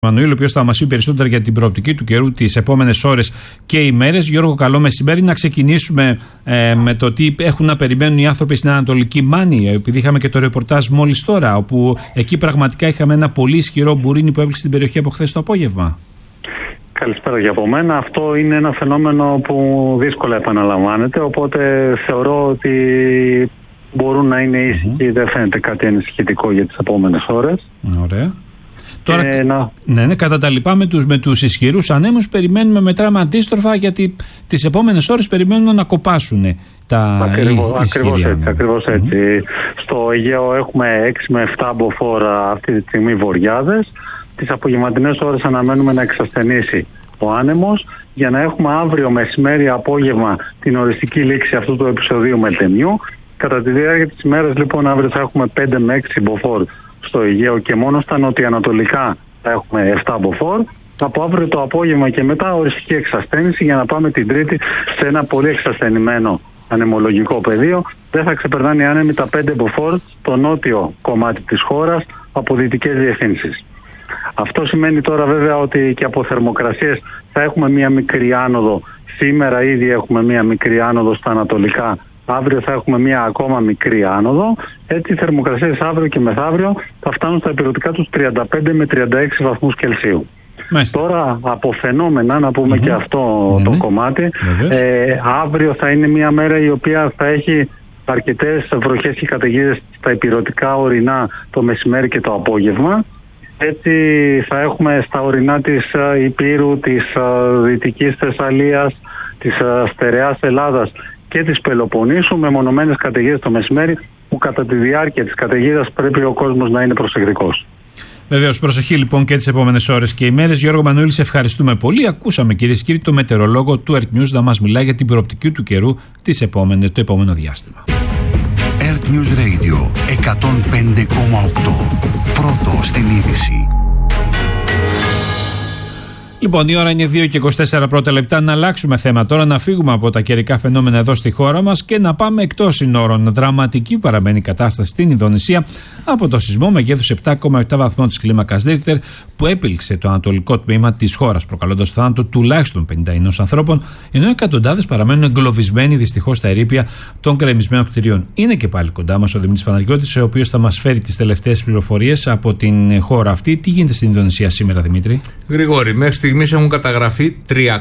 Μανουήλ, ο οποίος θα μας πει περισσότερα για την προοπτική του καιρού τις επόμενες ώρες και ημέρες. Γιώργο, καλό μεσημέρι. Να ξεκινήσουμε με το τι έχουν να περιμένουν οι άνθρωποι στην Ανατολική Μάνη, επειδή είχαμε και το ρεπορτάζ μόλις τώρα, όπου εκεί πραγματικά είχαμε ένα πολύ ισχυρό μπουρίνι που έβλεψε την περιοχή από χθες το απόγευμα. Καλησπέρα για από μένα. Αυτό είναι ένα φαινόμενο που δύσκολα επαναλαμβάνεται, οπότε θεωρώ ότι μπορούν να είναι ήσυχοι. Δεν φαίνεται κάτι ανησυχητικό για τις επόμενες ώρες. Ωραία. Τώρα, ναι, κατά τα λοιπά με τους ισχυρούς ανέμους περιμένουμε μετράμε αντίστροφα, γιατί τις επόμενες ώρες περιμένουν να κοπάσουν τα ισχυροί άνεμοι. Ακριβώς έτσι. Στο Αιγαίο έχουμε 6 με 7 μποφόρ αυτή τη στιγμή βοριάδες. Τις απογευματινές ώρες αναμένουμε να εξασθενήσει ο άνεμος για να έχουμε αύριο μεσημέρι απόγευμα την οριστική λήξη αυτού του επεισοδίου μελτεμιού. Κατά τη διάρκεια της ημέρας λοιπόν αύριο θα έχουμε 5 με 6 μποφόρ στο Αιγαίο και μόνο στα νοτιοανατολικά θα έχουμε 7 μποφόρ. Από αύριο το απόγευμα και μετά οριστική εξασθένηση για να πάμε την Τρίτη σε ένα πολύ εξασθενημένο ανεμολογικό πεδίο. Δεν θα ξεπερνάνε οι άνεμοι τα 5 μποφόρ στο νότιο κομμάτι της χώρας από δυτικές διευθύνσεις. Αυτό σημαίνει τώρα βέβαια ότι και από θερμοκρασίες θα έχουμε μία μικρή άνοδο. Σήμερα ήδη έχουμε μία μικρή άνοδο στα ανατολικά. Αύριο θα έχουμε μία ακόμα μικρή άνοδο. Έτσι οι θερμοκρασίες αύριο και μεθαύριο θα φτάνουν στα ηπειρωτικά τους 35 με 36 βαθμούς Κελσίου. Μάλιστα. Τώρα από φαινόμενα, να πούμε και αυτό το κομμάτι, αύριο θα είναι μία μέρα η οποία θα έχει αρκετές βροχές και καταιγίδες στα ηπειρωτικά ορεινά το μεσημέρι και το απόγευμα. Έτσι θα έχουμε στα ορεινά της Υπήρου, της Δυτικής Θεσσαλίας, της Στερεάς Ελλάδας και της Πελοποννήσου μεμονωμένες καταιγίδες το μεσημέρι, που κατά τη διάρκεια της καταιγίδας πρέπει ο κόσμος να είναι προσεκτικός. Βεβαίως, προσοχή λοιπόν και τις επόμενες ώρες και ημέρες. Γιώργο Μανουήλ, σε ευχαριστούμε πολύ. Ακούσαμε, κυρίες και κύριοι, το μετεωρολόγο του Earth News να μας μιλάει για την προοπτική του καιρού το επόμενο διάστημα. Earth News Radio 105,8. Πρώτο στην είδηση. Λοιπόν, η ώρα είναι 2 και 24 πρώτα λεπτά. Να αλλάξουμε θέμα τώρα, να φύγουμε από τα καιρικά φαινόμενα εδώ στη χώρα μας και να πάμε εκτός συνόρων. Δραματική παραμένει η κατάσταση στην Ινδονησία από το σεισμό μεγέθους 7,7 βαθμών της κλίμακας Ρίχτερ που έπληξε το ανατολικό τμήμα της χώρας, προκαλώντας θάνατο τουλάχιστον 51 ανθρώπων, ενώ εκατοντάδες παραμένουν εγκλωβισμένοι δυστυχώς στα ερείπια των γκρεμισμένων κτηρίων. Είναι και πάλι κοντά μας ο Δημήτρης Παναγιώτης, ο οποίος θα μας φέρει τις τελευταίες πληροφορίες από την χώρα αυτή. Τι γίνεται στην Ινδονησία σήμερα, Δημήτρη? Γρηγόρη, μέχρι στιγμής έχουν καταγραφεί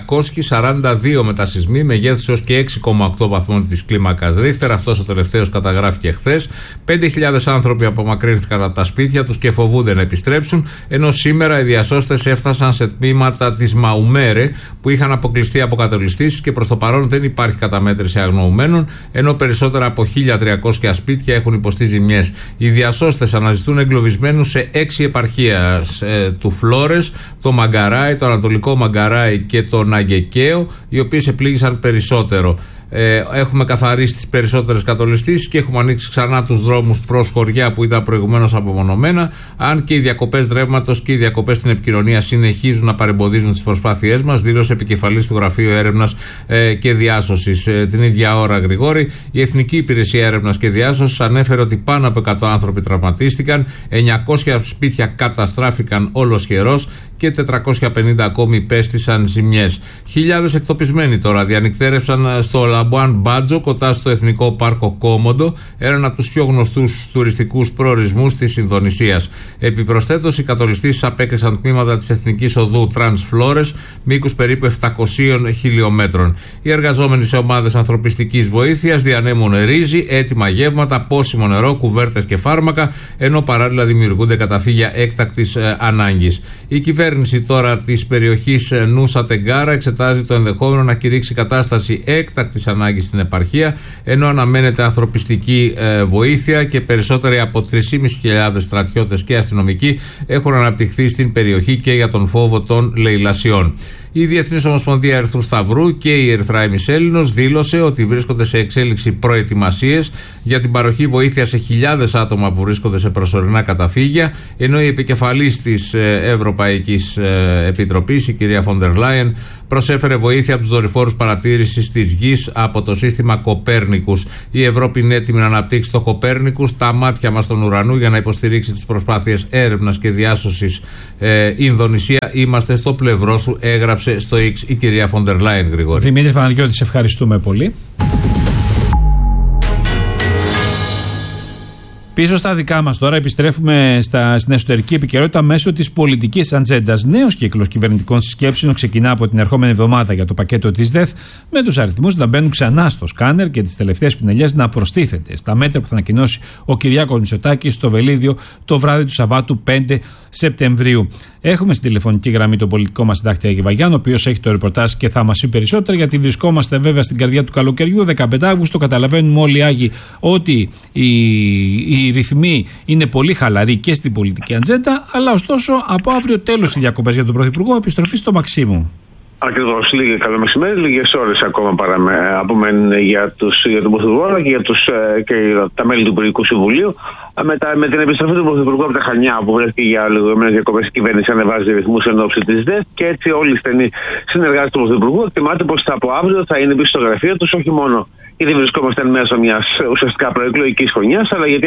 342 μετασεισμοί μεγέθους έως και 6,8 βαθμών της κλίμακας Ρίχτερ. Αυτός ο τελευταίος καταγράφηκε χθες. 5.000 άνθρωποι απομακρύνθηκαν από τα σπίτια τους και φοβούνται να επιστρέψουν, ενώ σήμερα οι διασώστες έφτασαν σε τμήματα της Μαουμέρε που είχαν αποκλειστεί από καταβληστήσεις και προς το παρόν δεν υπάρχει καταμέτρηση αγνοουμένων, ενώ περισσότερα από 1.300 σπίτια έχουν υποστεί ζημιές. Οι διασώστες αναζητούν εγκλωβισμένους σε 6 επαρχίες του Φλόρες, το Μαγκαράι, το Ανατολικό Μαγκαράι και το Ναγκεκαίο, οι οποίες επλήγησαν περισσότερο. Έχουμε καθαρίσει τις περισσότερες καταβληστήσεις και έχουμε ανοίξει ξανά τους δρόμους προς χωριά που ήταν προηγουμένως απομονωμένα, αν και οι διακοπές ρεύματος και οι διακοπές στην επικοινωνία συνεχίζουν να παρεμποδίζουν τις προσπάθειές μας, δήλωσε επικεφαλής του Γραφείου Έρευνας και Διάσωσης. Την ίδια ώρα, Γρηγόρη, η Εθνική Υπηρεσία Έρευνας και Διάσωσης ανέφερε ότι πάνω από 100 άνθρωποι τραυματίστηκαν, 900 σπίτια καταστράφηκαν ολοσχερώς και 450 ακόμη υπέστησαν ζημιές. Χιλιάδες εκτοπισμένοι τώρα διανυκτέρευσαν στο Λαμπουάν Μπάτζο, κοντά στο Εθνικό Πάρκο Κόμοντο, έναν από τους πιο γνωστούς τουριστικούς προορισμούς της Ινδονησίας. Επιπροσθέτως, οι καταβληστήσεις απέκλεισαν τμήματα της Εθνικής Οδού Τρανς Φλόρες, μήκους περίπου 700 χιλιόμετρων. Οι εργαζόμενοι σε ομάδες ανθρωπιστικής βοήθειας διανέμουν ρύζι, έτοιμα γεύματα, πόσιμο νερό, κουβέρτες και φάρμακα, ενώ παράλληλα δημιουργούνται καταφύγια έκτακτης ανάγκης. Η κυβέρνηση τώρα της περιοχής Νούσα Τεγκάρα εξετάζει το ενδεχόμενο να κηρύξει κατάσταση έκτακτης ανάγκης στην επαρχία, ενώ αναμένεται ανθρωπιστική βοήθεια και περισσότεροι από 3.500 στρατιώτες και αστυνομικοί έχουν αναπτυχθεί στην περιοχή και για τον φόβο των λαιλασιών. Η Διεθνής Ομοσπονδία Ερυθρού Σταυρού και η Ερυθρά Ημισέλληνος δήλωσε ότι βρίσκονται σε εξέλιξη προετοιμασίες για την παροχή βοήθεια σε χιλιάδες άτομα που βρίσκονται σε προσωρινά καταφύγια, ενώ η επικεφαλής της Ευρωπαϊκής Επιτροπής, η κυρία Φόντερ Λάιεν, προσέφερε βοήθεια από τους δορυφόρους παρατήρησης της Γης από το σύστημα Κοπέρνικους. Η Ευρώπη είναι έτοιμη να αναπτύξει το Κοπέρνικους, τα μάτια μας στον ουρανό, για να υποστηρίξει τις προσπάθειες έρευνας και διάσωσης. Ινδονησία, είμαστε στο πλευρό σου, έγραψε στο X η κυρία Φόντερ Λάιεν, Γρηγόρη. Δημήτρη Φαναριώτη, σε ευχαριστούμε πολύ. Πίσω στα δικά μας τώρα, επιστρέφουμε στην εσωτερική επικαιρότητα μέσω της πολιτικής ατζέντας. Νέος κύκλος κυβερνητικών συσκέψεων ξεκινά από την ερχόμενη εβδομάδα για το πακέτο της ΔΕΘ, με τους αριθμούς να μπαίνουν ξανά στο σκάνερ και τις τελευταίες πινελιές να προστίθεται στα μέτρα που θα ανακοινώσει ο Κυριάκος Μητσοτάκης στο Βελίδιο το βράδυ του Σαββάτου 5 Σεπτεμβρίου. Έχουμε στην τηλεφωνική γραμμή τον πολιτικό μας συντάκτη Άγη Βαγιάννη, ο οποίος έχει το ρεπορτάζ και θα μας πει περισσότερα, γιατί βρισκόμαστε βέβαια στην καρδιά του καλοκαιριού, 15 Αύγουστο. Καταλαβαίνουμε όλοι, Άγιοι, ότι οι ρυθμοί είναι πολύ χαλαροί και στην πολιτική ατζέντα, αλλά ωστόσο από αύριο τέλος οι διακοπές για τον Πρωθυπουργό, επιστροφή στο Μαξίμου. Ακριβώς, καλό μεσημέρι, λίγες ώρες ακόμα απομένουν για τον Πρωθυπουργό αλλά και και τα μέλη του Υπουργικού Συμβουλίου. Με την επιστροφή του Πρωθυπουργού από τα Χανιά, που βρέθηκε για λεγόμενες διακοπές, η κυβέρνηση ανεβάζει ρυθμούς εν ώψη της ΔΕΘ, και έτσι όλοι οι στενοί συνεργάτες του Πρωθυπουργού εκτιμάται πως από αύριο θα είναι πίσω στο γραφείο τους, όχι μόνο γιατί βρισκόμαστε μέσω μιας ουσιαστικά προεκλογικής χρονιάς,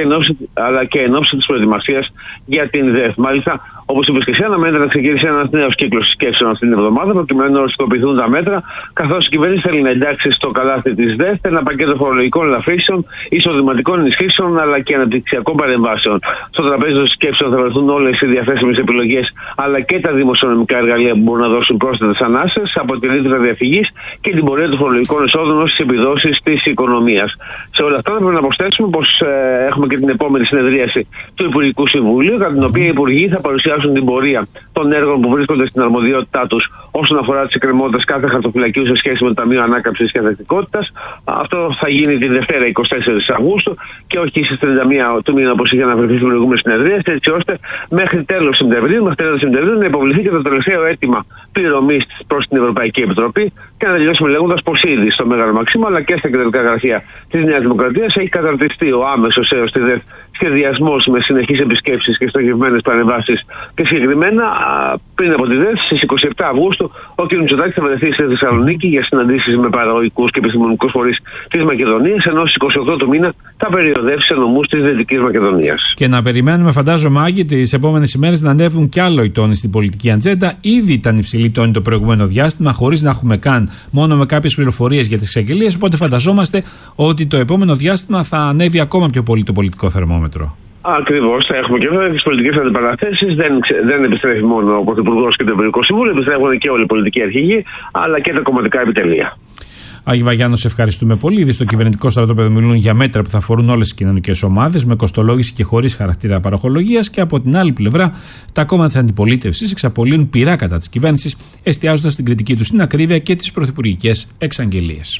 αλλά και εν ώψη της προετοιμασίας για την ΔΕΘ. Μάλιστα, όπως είπες και εσύ, αναμένεται να ξεκινήσει ένας νέος κύκλος σκέψεων αυτήν την εβδομάδα, προκειμένου να οριστικοποιηθούν τα μέτρα, καθώς η κυβέρνηση θέλει να εντάξει στο καλάθι της ΔΕΘ ένα πακέτο φορολογικών ελαφρύσεων, εισοδηματικών ενισχύσεων αλλά και αναπτυξιακών παρεμβάσεων. Στο τραπέζι των σκέψεων θα βρεθούν όλες οι διαθέσιμες επιλογές, αλλά και τα δημοσιονομικά εργαλεία που μπορούν να δώσουν πρόσθετες ανάσες από τη ρήτρα διαφυγής και την πορεία των φορολογικών εσόδων ως τις επιδόσεις της οικονομίας. Σε όλα αυτά θα πρέπει να προσθέσουμε πως έχουμε και την επόμενη συνεδρίαση του Υπουργικού Συμβουλίου, κατά την οποία οι υπουργοί θα παρουσιάσουν την πορεία των έργων που βρίσκονται στην αρμοδιότητά τους όσον αφορά τις εκκρεμότητες κάθε χαρτοφυλακίου σε σχέση με το Ταμείο Ανάκαμψης και Ανθεκτικότητας. Αυτό θα γίνει τη Δευτέρα 24 Αυγούστου και όχι στις 31 του μήνα όπως είχε αναφερθεί στην προηγούμενη συνεδρία, έτσι ώστε μέχρι τέλος Σεπτεμβρίου, μέχρι τέλος Σεπτεμβρίου, να υποβληθεί και το τελευταίο αίτημα πληρωμής προς την Ευρωπαϊκή Επιτροπή. Και να τελειώσουμε λέγοντας πως ήδη στο Μέγαρο Μαξίμου αλλά και στα κεντρικά γραφεία της Νέας Δημοκρατίας έχει καταρτιστεί ο άμεσος έως τη ΔΕΘ σχεδιασμός με συνεχείς επισκέψεις και στοχευμένες παρεμβάσεις. Και συγκεκριμένα πριν από τη ΔΕΘ, στις 27 Αυγούστου, ο κ. Μητσοτάκης θα βρεθεί στη Θεσσαλονίκη για συναντήσεις με παραγωγικούς και επιστημονικούς φορείς της Μακεδονίας, ενώ στις 28 του μήνα θα περιοδεύσει σε νομούς της Δυτικής Μακεδονίας. Και να περιμένουμε, φαντάζομαι, Άγγι, τις επόμενες ημέρες να ανέβουν κι άλλο οι τόνοι στην πολιτική ατζέντα. Ήδη ήταν υψηλή τόνη το προηγούμενο διάστημα, χωρίς να έχουμε καν, μόνο με κάποιες πληροφορίες για τις εξαγγελίες. Οπότε φανταζόμαστε ότι το επόμενο διάστημα θα ανέβει ακόμα πιο πολύ το πολιτικό θερμόμετρο. Ακριβώς, θα έχουμε και βέβαια τις πολιτικές αντιπαραθέσεις. Δεν επιστρέφει μόνο ο Πρωθυπουργός και το Υπουργικό Συμβούλιο, επιστρέφουν και όλοι οι πολιτικοί αρχηγοί, αλλά και τα κομματικά επιτελεία. Άγη Βαγιάννη, σε ευχαριστούμε πολύ. Ήδη στο κυβερνητικό στρατόπεδο μιλούν για μέτρα που θα αφορούν όλες τις κοινωνικές ομάδες, με κοστολόγηση και χωρίς χαρακτήρα παραχολογίας. Και από την άλλη πλευρά, τα κόμματα της αντιπολίτευσης εξαπολύουν πειρά κατά της κυβέρνησης, εστιάζοντας την κριτική τους στην ακρίβεια και τις πρωθυπουργικές εξαγγελίες.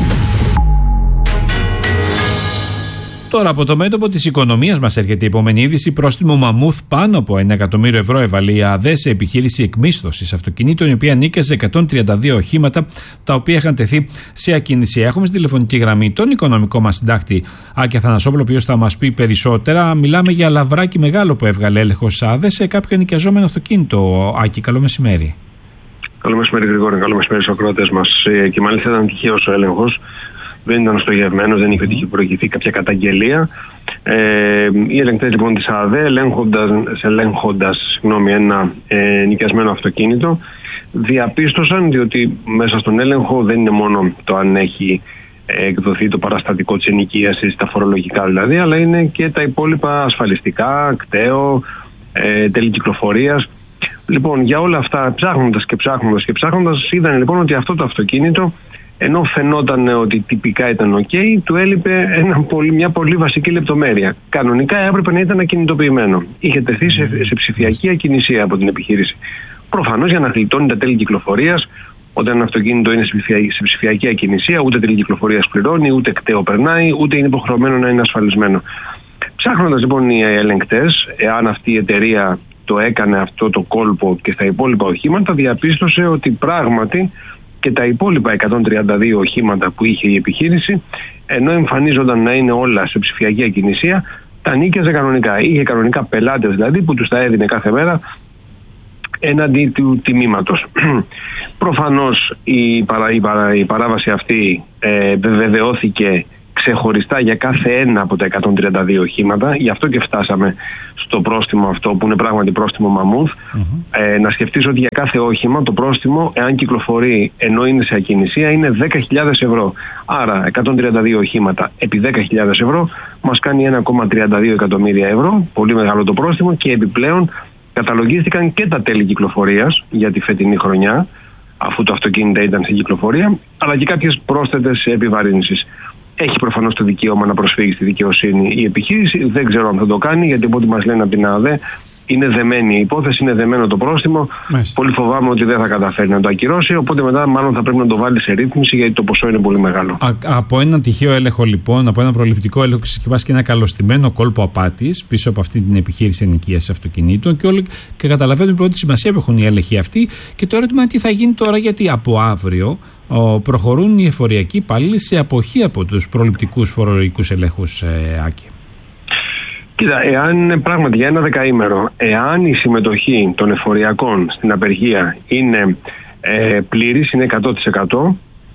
Τώρα, από το μέτωπο της οικονομίας μας έρχεται η επόμενη είδηση. Πρόστιμο μαμούθ πάνω από 1 εκατομμύριο ευρώ έβαλε η ΑΔΕ σε επιχείρηση εκμίσθωσης αυτοκινήτων, η οποία νίκησε 132 οχήματα τα οποία είχαν τεθεί σε ακίνηση. Έχουμε στη τηλεφωνική γραμμή τον οικονομικό μας συντάκτη Άκη Αθανασόπουλο, ο οποίος θα μας πει περισσότερα. Μιλάμε για λαβράκι μεγάλο που έβγαλε έλεγχος ΑΔΕ σε κάποιο ενοικιαζόμενο αυτοκίνητο. Άκη, καλό μεσημέρι. Καλό μεσημέρι, Γρηγόρη. Καλό μεσημέρι στους ακροατές μας. Και μάλιστα ήταν τυχαίος ο έλεγχος. Δεν ήταν στοχευμένος, δεν είχε προηγηθεί κάποια καταγγελία. Οι ελεγκτές λοιπόν της ΑΔΕ, ελέγχοντας ένα νοικιασμένο αυτοκίνητο, διαπίστωσαν, διότι μέσα στον έλεγχο δεν είναι μόνο το αν έχει εκδοθεί το παραστατικό της ενοικίασης, τα φορολογικά δηλαδή, αλλά είναι και τα υπόλοιπα ασφαλιστικά, κταίο, τέλη κυκλοφορίας. Λοιπόν, για όλα αυτά, ψάχνοντας, είδαν λοιπόν ότι αυτό το αυτοκίνητο, ενώ φαινόταν ότι τυπικά ήταν ok, του έλειπε μια πολύ βασική λεπτομέρεια. Κανονικά έπρεπε να ήταν ακινητοποιημένο. Είχε τεθεί σε ψηφιακή ακινησία από την επιχείρηση. Προφανώς για να γλιτώνει τα τέλη κυκλοφορίας, όταν ένα αυτοκίνητο είναι σε ψηφιακή ακινησία, ούτε τέλη κυκλοφορίας πληρώνει, ούτε κταίο περνάει, ούτε είναι υποχρεωμένο να είναι ασφαλισμένο. Ψάχνοντας λοιπόν οι ελεγκτές, εάν αυτή η εταιρεία το έκανε αυτό το κόλπο και στα υπόλοιπα οχήματα, διαπίστωσε ότι πράγματι και τα υπόλοιπα 132 οχήματα που είχε η επιχείρηση, ενώ εμφανίζονταν να είναι όλα σε ψηφιακή ακινησία, τα νίκιαζε κανονικά. Είχε κανονικά πελάτες δηλαδή που τους τα έδινε κάθε μέρα έναντι του τιμήματος. Προφανώς η παράβαση αυτή βεβαιώθηκε ξεχωριστά για κάθε ένα από τα 132 οχήματα. Γι' αυτό και φτάσαμε στο πρόστιμο αυτό που είναι πράγματι πρόστιμο μαμούθ. Να σκεφτείς ότι για κάθε όχημα το πρόστιμο, εάν κυκλοφορεί ενώ είναι σε ακινησία, είναι 10.000 ευρώ. Άρα 132 οχήματα επί 10.000 ευρώ μας κάνει 1,32 εκατομμύρια ευρώ. Πολύ μεγάλο το πρόστιμο και επιπλέον καταλογίστηκαν και τα τέλη κυκλοφορίας για τη φετινή χρονιά, αφού το αυτοκίνητο ήταν στην κυκλοφορία, αλλά και κάποιες πρόσθετες επιβαρύνσεις. Έχει προφανώς το δικαίωμα να προσφύγει στη δικαιοσύνη η επιχείρηση. Δεν ξέρω αν θα το κάνει, γιατί από ό,τι μας λένε από την ΑΔΕ είναι δεμένη η υπόθεση, είναι δεμένο το πρόστιμο. Πολύ φοβάμαι ότι δεν θα καταφέρει να το ακυρώσει. Οπότε μετά, μάλλον θα πρέπει να το βάλει σε ρύθμιση, γιατί το ποσό είναι πολύ μεγάλο. Από ένα τυχαίο έλεγχο, λοιπόν, από ένα προληπτικό έλεγχο, ξεσκεπάσει και ένα καλωστημένο κόλπο απάτης πίσω από αυτή την επιχείρηση ενοικίασης αυτοκινήτων. Και καταλαβαίνουν πρώτη σημασία που έχουν οι έλεγχοι αυτοί. Και το ερώτημα είναι τι θα γίνει τώρα, γιατί από αύριο προχωρούν οι εφοριακοί υπάλληλοι σε αποχή από τους προληπτικούς φορολογικούς ελέγχους, Άκη. Κοίτα, εάν πράγματι για ένα δεκαήμερο, εάν η συμμετοχή των εφοριακών στην απεργία είναι πλήρης, είναι 100%,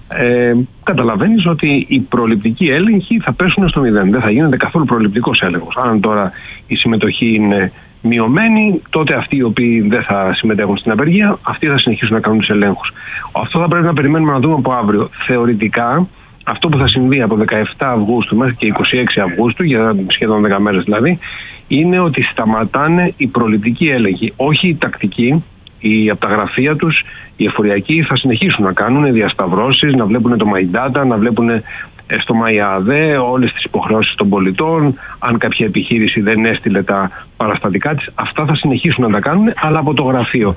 καταλαβαίνεις ότι οι προληπτικοί έλεγχοι θα πέσουν στο 0. Δεν θα γίνεται καθόλου προληπτικός έλεγχος. Αν τώρα η συμμετοχή είναι μειωμένη, τότε αυτοί οι οποίοι δεν θα συμμετέχουν στην απεργία, αυτοί θα συνεχίσουν να κάνουν τους ελέγχους. Αυτό θα πρέπει να περιμένουμε να δούμε από αύριο. Θεωρητικά, αυτό που θα συμβεί από 17 Αυγούστου μέχρι και 26 Αυγούστου, για σχεδόν 10 μέρες δηλαδή, είναι ότι σταματάνε οι προληπτικοί έλεγχοι. Όχι οι τακτικοί, από τα γραφεία τους, οι εφοριακοί θα συνεχίσουν να κάνουν διασταυρώσεις, να βλέπουν το My Data, να βλέπουν στο MyAD όλες τις υποχρεώσεις των πολιτών. Αν κάποια επιχείρηση δεν έστειλε τα παραστατικά της, αυτά θα συνεχίσουν να τα κάνουν, αλλά από το γραφείο.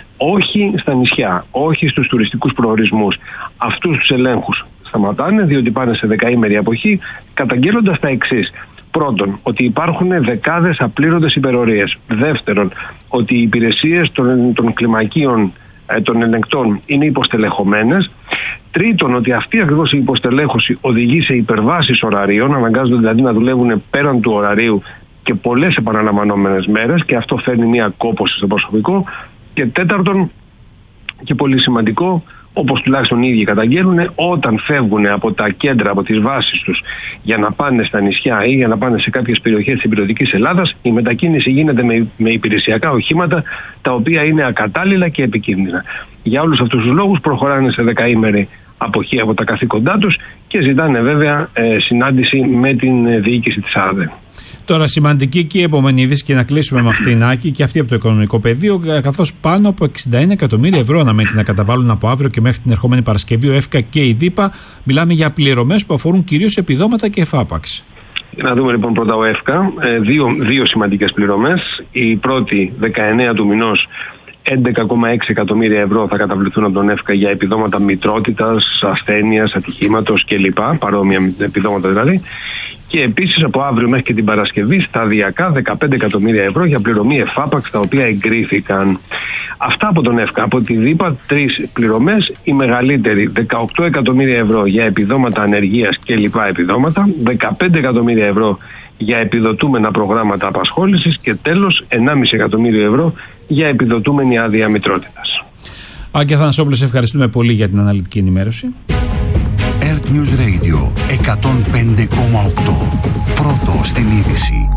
Όχι στα νησιά, όχι στους τουριστικούς προορισμούς. Αυτούς τους ελέγχους σταματάνε, διότι πάνε σε δεκαήμερη αποχή, καταγγέλλοντας τα εξής. Πρώτον, ότι υπάρχουν δεκάδες απλήρωτες υπερορίες. Δεύτερον, ότι οι υπηρεσίες των κλιμακίων των ελεγκτών είναι υποστελεχωμένες. Τρίτον, ότι αυτή ακριβώς η υποστελέχωση οδηγεί σε υπερβάσεις ωραρίων, αναγκάζονται δηλαδή να δουλεύουν πέραν του ωραρίου και πολλές επαναλαμβανόμενες μέρες, και αυτό φέρνει μια κόπωση στο προσωπικό. Και τέταρτον, και πολύ σημαντικό, όπως τουλάχιστον οι ίδιοι καταγγέλνουν, όταν φεύγουν από τα κέντρα, από τις βάσεις τους για να πάνε στα νησιά ή για να πάνε σε κάποιες περιοχές της υπηρετικής Ελλάδας, η μετακίνηση γίνεται με υπηρεσιακά οχήματα τα οποία είναι ακατάλληλα και επικίνδυνα. Για όλους αυτούς τους λόγους προχωράνε σε δεκαήμερη αποχή από τα καθήκοντά τους και ζητάνε βέβαια συνάντηση με την διοίκηση της ΑΔΕ. Τώρα, σημαντική και η επόμενη είδηση, και να κλείσουμε με αυτήν, Άκη, και αυτή από το οικονομικό πεδίο, καθώς πάνω από 61 εκατομμύρια ευρώ αναμένεται να καταβάλουν από αύριο και μέχρι την ερχόμενη Παρασκευή ο ΕΦΚΑ και η ΔΥΠΑ. Μιλάμε για πληρωμές που αφορούν κυρίως επιδόματα και εφάπαξ. Να δούμε λοιπόν πρώτα ο ΕΦΚΑ. Δύο σημαντικές πληρωμές. Η πρώτη, 19 του μηνός, 11,6 εκατομμύρια ευρώ θα καταβληθούν από τον ΕΦΚΑ για επιδόματα μητρότητας, ασθένειας, ατυχήματος κλπ. Παρόμοια επιδόματα δηλαδή. Και επίσης από αύριο μέχρι και την Παρασκευή σταδιακά 15 εκατομμύρια ευρώ για πληρωμή εφάπαξ, τα οποία εγκρίθηκαν. Αυτά από τον ΕΦΚΑ. Από τη ΔΥΠΑ 3 πληρωμές. Η μεγαλύτερη 18 εκατομμύρια ευρώ για επιδόματα ανεργίας και λοιπά επιδόματα, 15 εκατομμύρια ευρώ για επιδοτούμενα προγράμματα απασχόλησης και τέλος 1,5 εκατομμύριο ευρώ για επιδοτούμενη άδεια μητρότητας. Άκη Αθανασόπουλε, σε ευχαριστούμε πολύ για την αναλυτική ενημέρωση. Earth News Radio 105,8. Πρώτο στην είδηση.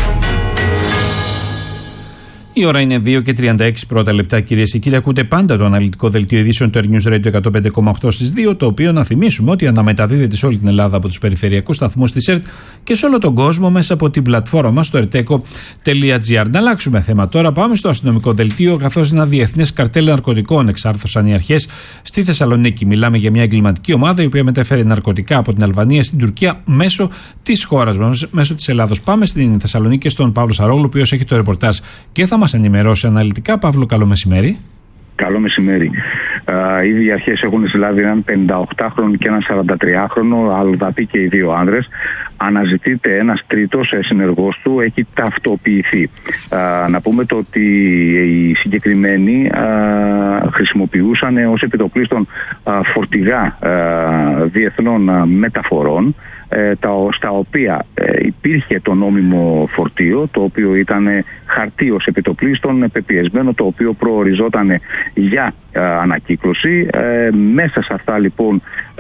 Η ώρα είναι 2 και 36 πρώτα λεπτά, κυρίες και κύριοι. Ακούτε πάντα το αναλυτικό δελτίο ειδήσεων του Earth News Radio 105,8 στις 2, το οποίο να θυμίσουμε ότι αναμεταδίδεται σε όλη την Ελλάδα από τους περιφερειακούς σταθμούς της ΕΡΤ και σε όλο τον κόσμο μέσα από την πλατφόρμα μας στο erteco.gr. Να αλλάξουμε θέμα τώρα. Πάμε στο αστυνομικό δελτίο, καθώς ένα διεθνές καρτέλ ναρκωτικών εξάρθωσαν οι αρχές στη Θεσσαλονίκη. Μιλάμε για μια εγκληματική ομάδα η οποία μετέφερε ναρκωτικά από την Αλβανία στην Τουρκία μέσω της χώρας μας, μέσω της Ελλάδος. Πάμε στην Θεσσαλονίκη και στον Παύλο Σαρόγλου, ο οποίος έχει το ρεπορτάζ και θα μας ενημερώσει αναλυτικά. Παύλο, καλό μεσημέρι. Καλό μεσημέρι. Ήδη οι αρχές έχουν συλλάβει έναν 58χρονο και έναν 43χρονο, αλλοδαπή και οι δύο άνδρες. Αναζητείται ένας τρίτος συνεργός του, έχει ταυτοποιηθεί. Να πούμε το ότι οι συγκεκριμένοι χρησιμοποιούσαν ως επιτοπλίστων φορτηγά διεθνών μεταφορών, στα οποία υπήρχε το νόμιμο φορτίο, το οποίο ήταν χαρτί ως επιτοπλίστων πεπιεσμένο, το οποίο προοριζόταν για ανακύκλωση. Μέσα σε αυτά λοιπόν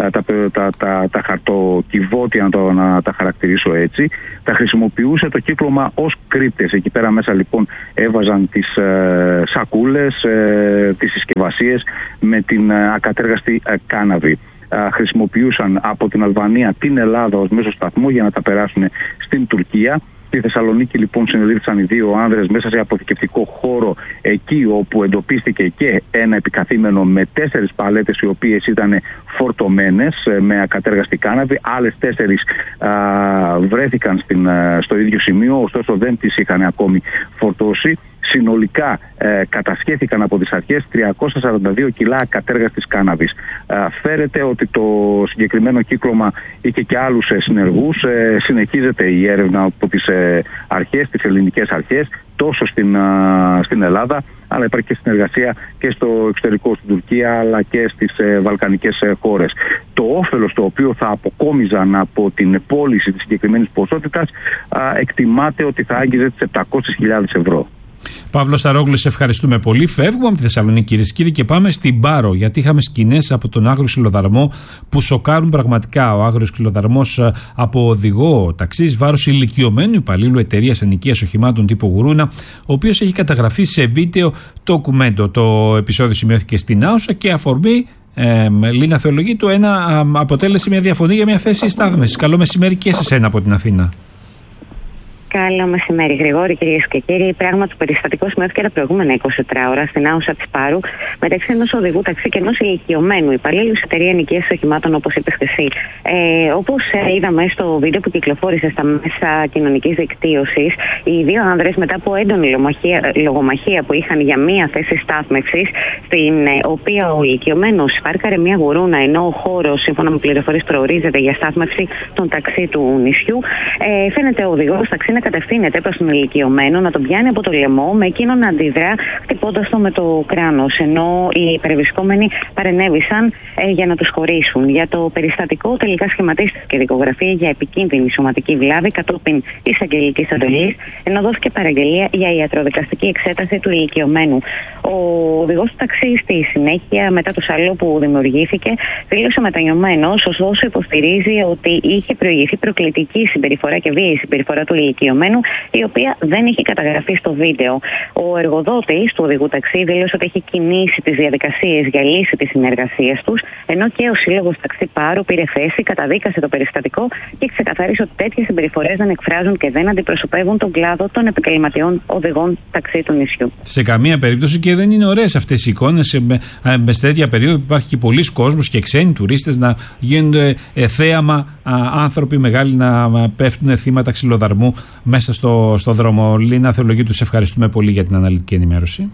τα χαρτοκιβώτια, να τα χαρακτηρίσω έτσι, τα χρησιμοποιούσε το κύκλωμα ως κρύπτες. Εκεί πέρα μέσα λοιπόν έβαζαν τις σακούλες, τις συσκευασίες με την ακατέργαστη κάναβη. Χρησιμοποιούσαν από την Αλβανία την Ελλάδα ως μέσο σταθμό για να τα περάσουν στην Τουρκία. Στη Θεσσαλονίκη λοιπόν συνελήφθησαν οι δύο άνδρες μέσα σε αποθηκευτικό χώρο, εκεί όπου εντοπίστηκε και ένα επικαθήμενο με 4 παλέτες οι οποίες ήταν φορτωμένες με ακατέργαστη κάναβη. Άλλες 4 βρέθηκαν στο ίδιο σημείο, ωστόσο δεν τις είχαν ακόμη φορτώσει. Συνολικά κατασχέθηκαν από τις αρχές 342 κιλά ακατέργαστης κάναβης. Φέρεται ότι το συγκεκριμένο κύκλωμα είχε και άλλους συνεργούς. Συνεχίζεται η έρευνα από τις αρχές, τις ελληνικές αρχές, τόσο στην Ελλάδα, αλλά υπάρχει και συνεργασία και στο εξωτερικό, στην Τουρκία, αλλά και στις βαλκανικές χώρες. Το όφελος το οποίο θα αποκόμιζαν από την πώληση της συγκεκριμένης ποσότητας εκτιμάται ότι θα άγγιζε τις 700.000 ευρώ. Παύλο Σαρόγλου, σε ευχαριστούμε πολύ. Φεύγουμε από τη Θεσσαλονίκη, κυρίες και κύριοι, και πάμε στην Πάρο, γιατί είχαμε σκηνές από τον άγριο ξυλοδαρμό που σοκάρουν πραγματικά. Ο άγριος ξυλοδαρμός από οδηγό ταξί βάρος ηλικιωμένου υπαλλήλου εταιρείας ενοικίας οχημάτων τύπου Γουρούνα, ο οποίος έχει καταγραφεί σε βίντεο ντοκουμέντο. Το επεισόδιο σημειώθηκε στην Άουσα και αφορμή Λίνα Θεολογίτου αποτέλεσε μια διαφωνία για μια θέση στάθμευσης. Καλό μεσημέρι και σε σένα από την Αθήνα. Καλό μεσημέρι, Γρηγόρη, κυρίες και κύριοι. Πράγμα του περιστατικό σημειώθηκε τα προηγούμενα 24 ώρα στην Άουσα της Πάρου μεταξύ ενός οδηγού ταξί και ενός ηλικιωμένου υπαλλήλου σε εταιρεία ενοικίας οχημάτων, όπως είπες και εσύ. Όπως είδαμε στο βίντεο που κυκλοφόρησε στα μέσα κοινωνικής δικτύωσης, οι δύο άνδρες, μετά από έντονη λογομαχία που είχαν για μία θέση στάθμευσης, στην οποία ο ηλικιωμένος πάρκαρε μία γουρούνα, ενώ ο χώρος, σύμφωνα με πληροφορίες, προορίζεται για στάθμευση των ταξί του νησιού, φαίνεται ο οδηγός ταξί να κατευθύνεται προς τον ηλικιωμένο, να τον πιάνει από το λαιμό, με εκείνον να αντιδρά χτυπώντας το με το κράνος, ενώ οι περιβρισκόμενοι παρενέβησαν για να τους χωρίσουν. Για το περιστατικό τελικά σχηματίστηκε και δικογραφία για επικίνδυνη σωματική βλάβη κατόπιν εισαγγελικής εντολής, ενώ δόθηκε παραγγελία για ιατροδικαστική εξέταση του ηλικιωμένου. Ο οδηγός του ταξί στη συνέχεια, μετά το σάλιο που δημιουργήθηκε, δήλωσε μετανιωμένος, ωστόσο υποστηρίζει ότι είχε προηγηθεί προκλητική συμπεριφορά και βίαιη συμπεριφορά του ηλικιωμένου, η οποία δεν είχε καταγραφεί στο βίντεο. Ο εργοδότης του οδηγού ταξί δήλωσε ότι έχει κινήσει τις διαδικασίες για λύση της συνεργασίας τους, ενώ και ο Σύλλογος Ταξί Πάρου πήρε θέση, καταδίκασε το περιστατικό και ξεκαθάρισε ότι τέτοιες συμπεριφορές δεν εκφράζουν και δεν αντιπροσωπεύουν τον κλάδο των επαγγελματιών οδηγών ταξί του νησιού. Σε καμία περίπτωση, και δεν είναι ωραίες αυτές οι εικόνες σε τέτοια περίοδο που υπάρχει και πολλοί κόσμος και ξένοι τουρίστες να γίνονται θέαμα, άνθρωποι μεγάλοι να πέφτουν θύματα ξυλοδαρμού μέσα στο δρόμο. Λίνα Θεολογίτου, σε ευχαριστούμε πολύ για την αναλυτική ενημέρωση.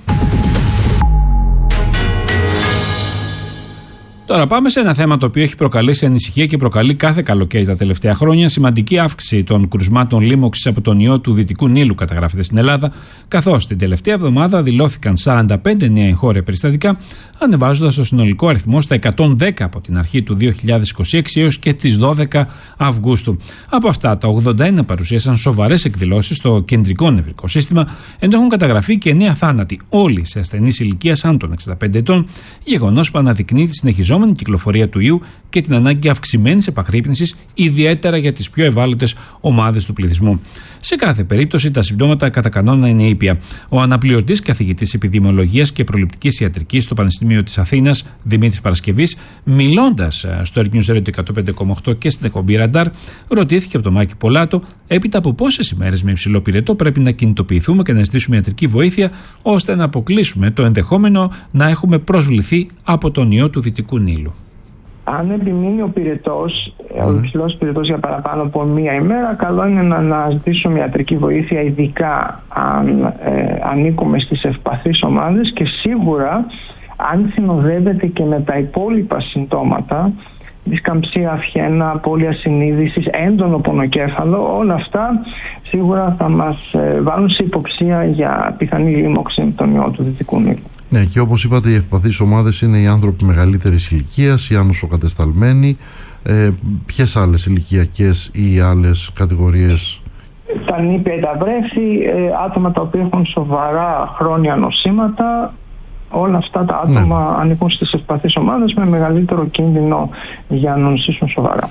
Τώρα πάμε σε ένα θέμα το οποίο έχει προκαλέσει ανησυχία και προκαλεί κάθε καλοκαίρι τα τελευταία χρόνια. Σημαντική αύξηση των κρουσμάτων λίμωξης από τον ιό του Δυτικού Νείλου καταγράφεται στην Ελλάδα, καθώς την τελευταία εβδομάδα δηλώθηκαν 45 νέα εγχώρια περιστατικά, ανεβάζοντας το συνολικό αριθμό στα 110 από την αρχή του 2026 έως και τις 12 Αυγούστου. Από αυτά, τα 81 παρουσίασαν σοβαρές εκδηλώσεις στο κεντρικό νευρικό σύστημα, ενώ έχουν καταγραφεί και 9 θάνατοι, όλοι σε ασθενείς ηλικίας άνω των 65 ετών, γεγονός που αναδεικνύει τη συνεχιζόμενη κυκλοφορία του ιού και την ανάγκη αυξημένης επαγρύπνησης, ιδιαίτερα για τις πιο ευάλωτες ομάδες του πληθυσμού. Σε κάθε περίπτωση, τα συμπτώματα κατά κανόνα είναι ήπια. Ο αναπληρωτής καθηγητής επιδημιολογίας και προληπτικής ιατρικής στο Πανεπιστήμιο της Αθήνας, Δημήτρης Παρασκευής, μιλώντας στο Air News Radio 105,8 και στην εκπομπή Ραντάρ, ρωτήθηκε από τον Μάκη Πολάτο έπειτα από πόσες ημέρες με υψηλό πυρετό πρέπει να κινητοποιηθούμε και να ζητήσουμε ιατρική βοήθεια, ώστε να αποκλείσουμε το ενδεχόμενο να έχουμε προσβληθεί από τον ιό του Δυτικού Νείλου. Αν επιμείνει ο πυρετός, ο υψηλός πυρετός για παραπάνω από μία ημέρα, καλό είναι να αναζητήσουμε ιατρική βοήθεια, ειδικά αν ανήκουμε στις ευπαθείς ομάδες, και σίγουρα αν συνοδεύεται και με τα υπόλοιπα συμπτώματα, δισκαμψία, αυχένα, απώλεια συνείδησης, έντονο πονοκέφαλο, όλα αυτά σίγουρα θα μας βάλουν σε υποψία για πιθανή λίμωξη με τον ιό του Δυτικού Νείλου. Ναι, και όπως είπατε, οι ευπαθείς ομάδες είναι οι άνθρωποι μεγαλύτερης ηλικίας, οι ανοσοκατεσταλμένοι. Ποιες άλλες ηλικιακές ή άλλες κατηγορίες? Τα νήπια, τα βρέφη, άτομα τα οποία έχουν σοβαρά χρόνια νοσήματα, όλα αυτά τα άτομα ανήκουν στις ευπαθείς ομάδες με μεγαλύτερο κίνδυνο για να νοσήσουν σοβαρά.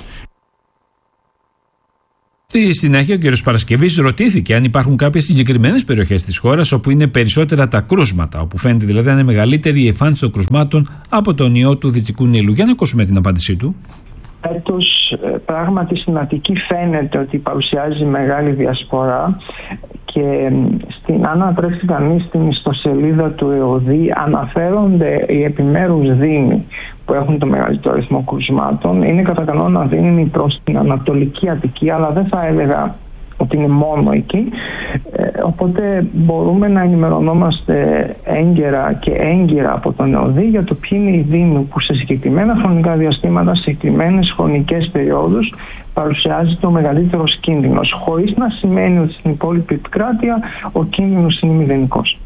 Στη συνέχεια, ο κ. Παρασκευής ρωτήθηκε αν υπάρχουν κάποιες συγκεκριμένες περιοχές της χώρας όπου είναι περισσότερα τα κρούσματα, όπου φαίνεται δηλαδή να είναι μεγαλύτερη η εμφάνιση των κρουσμάτων από τον ιό του Δυτικού Νείλου. Για να ακούσουμε την απάντησή του. Έτος, πράγματι στην Αττική φαίνεται ότι παρουσιάζει μεγάλη διασπορά και αν ανατρέξει κανείς στην ιστοσελίδα του ΕΟΔΗ αναφέρονται οι επιμέρους δήμοι που έχουν το μεγαλύτερο αριθμό κρουσμάτων. Είναι κατά κανόνα δήμοι προς την Ανατολική Αττική, αλλά δεν θα έλεγα ότι είναι μόνο εκεί. Οπότε μπορούμε να ενημερωνόμαστε έγκαιρα και έγκυρα από τον ΕΟΔΗ για το ποιοι είναι οι δήμοι που σε συγκεκριμένα χρονικά διαστήματα, σε συγκεκριμένες χρονικές περιόδους παρουσιάζει το μεγαλύτερο κίνδυνος, χωρίς να σημαίνει ότι στην υπόλοιπη επικράτεια ο κίνδυνος είναι μηδενικός.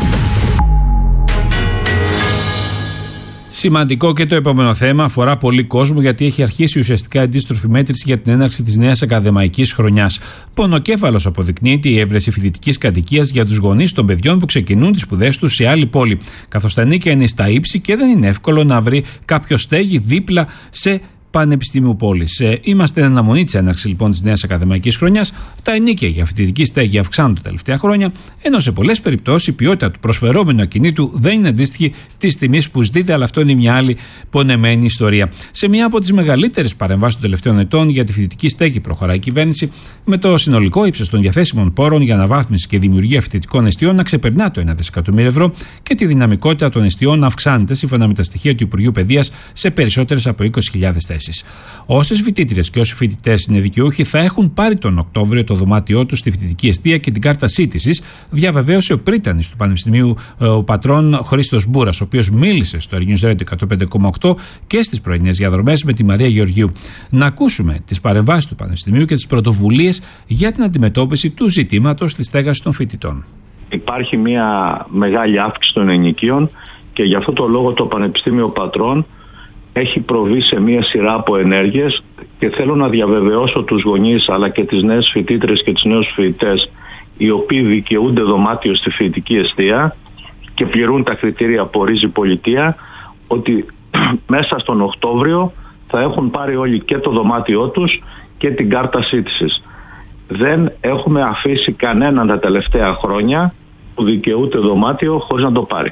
Σημαντικό και το επόμενο θέμα, αφορά πολύ κόσμο γιατί έχει αρχίσει ουσιαστικά αντίστροφη μέτρηση για την έναρξη της νέας ακαδημαϊκής χρονιάς. Πονοκέφαλος αποδεικνύεται η έβρεση φοιτητικής κατοικίας για τους γονείς των παιδιών που ξεκινούν τις σπουδές τους σε άλλη πόλη. Καθώς τα ενοίκια είναι στα ύψη και δεν είναι εύκολο να βρει κάποιο στέγη δίπλα σε Πανεπιστημίου Πόλης. Είμαστε εν αναμονή της έναρξης λοιπόν της νέας ακαδημαϊκής χρονιάς. Τα ενοίκια για φοιτητική στέγη αυξάνονται τα τελευταία χρόνια, ενώ σε πολλές περιπτώσεις η ποιότητα του προσφερόμενου ακινήτου δεν είναι αντίστοιχη της τιμής που ζητείται, αλλά αυτό είναι μια άλλη πονεμένη ιστορία. Σε μια από τις μεγαλύτερες παρεμβάσεις των τελευταίων ετών για τη φοιτητική στέγη προχωράει η κυβέρνηση, με το συνολικό ύψος των διαθέσιμων πόρων για αναβάθμιση και δημιουργία φοιτητικών εστιών να ξεπερνά το 1 δισεκατομμύριο ευρώ και τη δυναμικότητα των εστιών να αυξάνεται σύμφωνα με τα στοιχεία του Υπουργείου Παιδείας σε περισσότερες από 20.000 θέσεις. Όσες φοιτήτριες και όσοι φοιτητές είναι δικαιούχοι θα έχουν πάρει τον Οκτώβριο το δωμάτιό τους στη φοιτητική εστία και την κάρτα σύντησης, διαβεβαίωσε ο πρίτανης του Πανεπιστημίου Πατρών Χρήστος Μπούρας, ο οποίος μίλησε στο News Radio 105,8 και στις πρωινές διαδρομές με τη Μαρία Γεωργίου. Να ακούσουμε τις παρεμβάσεις του Πανεπιστημίου και τις πρωτοβουλίες για την αντιμετώπιση του ζητήματος της στέγασης των φοιτητών. Υπάρχει μια μεγάλη αύξηση των ενοικίων και γι' αυτό το λόγο το Πανεπιστήμιο Πατρών έχει προβεί σε μία σειρά από ενέργειες και θέλω να διαβεβαιώσω τους γονείς αλλά και τις νέες φοιτήτρες και τους νέους φοιτητές οι οποίοι δικαιούνται δωμάτιο στη φοιτητική εστία και πληρούν τα κριτήρια που ορίζει η πολιτεία, ότι μέσα στον Οκτώβριο θα έχουν πάρει όλοι και το δωμάτιό τους και την κάρτα σύντησης. Δεν έχουμε αφήσει κανέναν τα τελευταία χρόνια που δικαιούται δωμάτιο χωρίς να το πάρει.